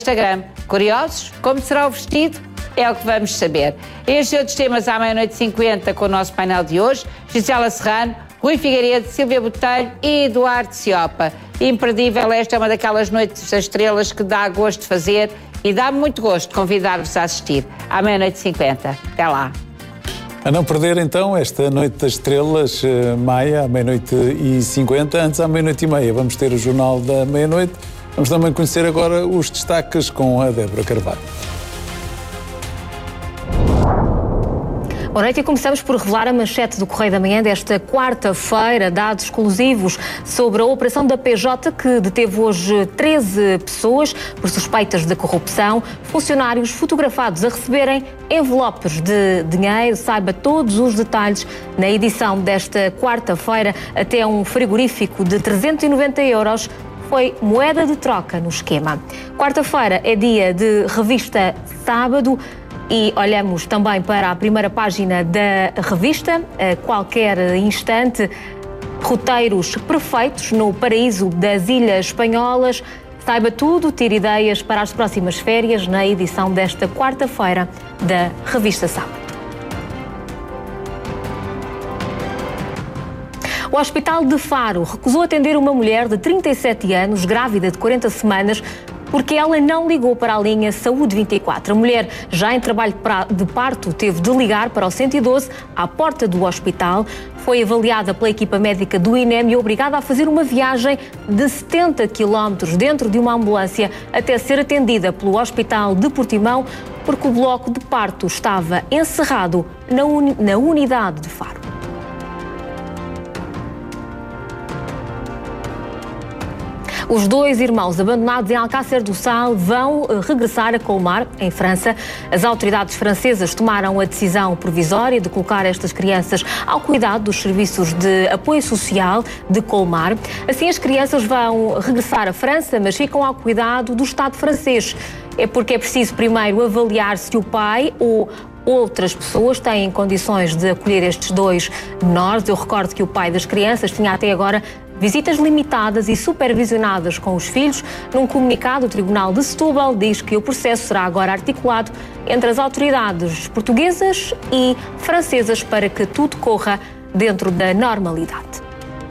Instagram. Curiosos? Como será o vestido? É o que vamos saber. Estes e outros temas à 00:50 com o nosso painel de hoje. Gisela Serrano, Rui Figueiredo, Silvia Botelho e Eduardo Ciopa. Imperdível, esta é uma daquelas noites das estrelas que dá gosto de fazer e dá muito gosto de convidar-vos a assistir à 00:50. Até lá. A não perder então esta Noite das Estrelas, Maia, à 00:50. Antes, à 00:30, vamos ter o Jornal da Meia-Noite. Vamos também conhecer agora os destaques com a Débora Carvalho. Boa noite e começamos por revelar a manchete do Correio da Manhã desta quarta-feira, dados exclusivos sobre a operação da PJ que deteve hoje 13 pessoas por suspeitas de corrupção, funcionários fotografados a receberem envelopes de dinheiro. Saiba todos os detalhes na edição desta quarta-feira. Até um frigorífico de 390 euros foi moeda de troca no esquema. Quarta-feira é dia de revista Sábado. E olhamos também para a primeira página da revista, a qualquer instante, roteiros perfeitos no paraíso das Ilhas Espanholas. Saiba tudo, tire ideias para as próximas férias na edição desta quarta-feira da revista Sábado. O Hospital de Faro recusou atender uma mulher de 37 anos, grávida de 40 semanas, porque ela não ligou para a linha Saúde 24. A mulher, já em trabalho de parto, teve de ligar para o 112 à porta do hospital. Foi avaliada pela equipa médica do INEM e obrigada a fazer uma viagem de 70 quilómetros dentro de uma ambulância até ser atendida pelo Hospital de Portimão, porque o bloco de parto estava encerrado na unidade de Faro. Os dois irmãos abandonados em Alcácer do Sal vão regressar a Colmar, em França. As autoridades francesas tomaram a decisão provisória de colocar estas crianças ao cuidado dos serviços de apoio social de Colmar. Assim, as crianças vão regressar à França, mas ficam ao cuidado do Estado francês. É porque é preciso primeiro avaliar se o pai ou outras pessoas têm condições de acolher estes dois menores. Eu recordo que o pai das crianças tinha até agora visitas limitadas e supervisionadas com os filhos. Num comunicado, o Tribunal de Setúbal diz que o processo será agora articulado entre as autoridades portuguesas e francesas para que tudo corra dentro da normalidade.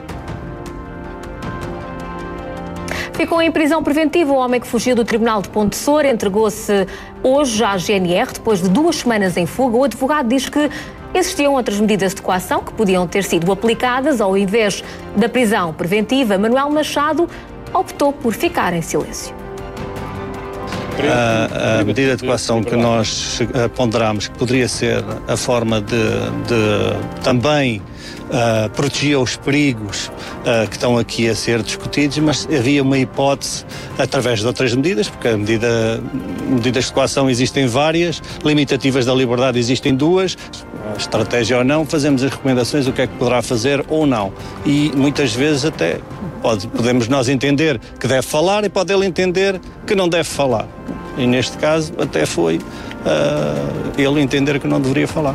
Ficou em prisão preventiva o homem que fugiu do Tribunal de Ponte Soura, entregou-se hoje à GNR depois de 2 semanas em fuga. O advogado diz que existiam outras medidas de coação que podiam ter sido aplicadas ao invés da prisão preventiva. Manuel Machado optou por ficar em silêncio. A medida de coação que nós ponderamos que poderia ser a forma de também proteger os perigos que estão aqui a ser discutidos, mas havia uma hipótese através de outras medidas, porque medidas de coação existem várias, limitativas da liberdade existem 2, estratégia ou não, fazemos as recomendações, o que é que poderá fazer ou não. E muitas vezes até podemos nós entender que deve falar e pode ele entender que não deve falar. E neste caso até foi ele entender que não deveria falar.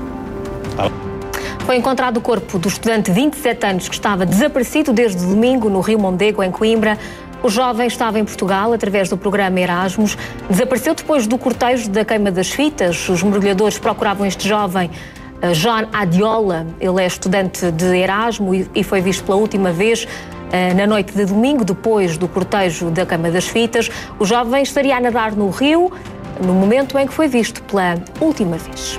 Foi encontrado o corpo do estudante de 27 anos que estava desaparecido desde domingo no Rio Mondego, em Coimbra. O jovem estava em Portugal através do programa Erasmus. Desapareceu depois do cortejo da queima das fitas. Os mergulhadores procuravam este jovem, John Adiola. Ele é estudante de Erasmus e foi visto pela última vez na noite de domingo, depois do cortejo da queima das fitas. O jovem estaria a nadar no rio no momento em que foi visto pela última vez.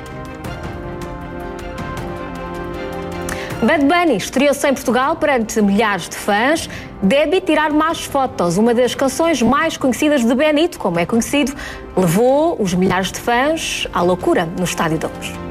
Bad Bunny estreou-se em Portugal perante milhares de fãs. Debe tirar mais fotos. Uma das canções mais conhecidas de Benito, como é conhecido, levou os milhares de fãs à loucura no Estádio da Luz.